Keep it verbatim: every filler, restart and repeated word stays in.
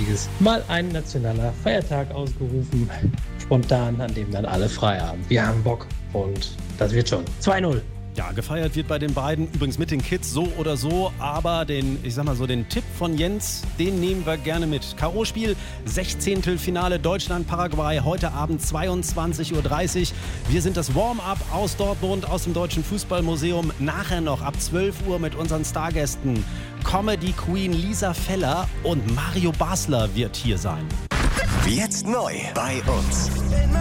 Pokalsieges mal ein nationaler Feiertag ausgerufen. Spontan, an dem dann alle frei haben. Wir haben Bock und das wird schon. zwei null. Ja, gefeiert wird bei den beiden, übrigens mit den Kids so oder so, aber den, ich sag mal so, den Tipp von Jens, den nehmen wir gerne mit. K O-Spiel, Sechzehntelfinale Deutschland-Paraguay, heute Abend zweiundzwanzig Uhr dreißig. Wir sind das Warm-up aus Dortmund, aus dem Deutschen Fußballmuseum. Nachher noch ab zwölf Uhr mit unseren Stargästen Comedy Queen Lisa Feller und Mario Basler wird hier sein. Jetzt neu bei uns.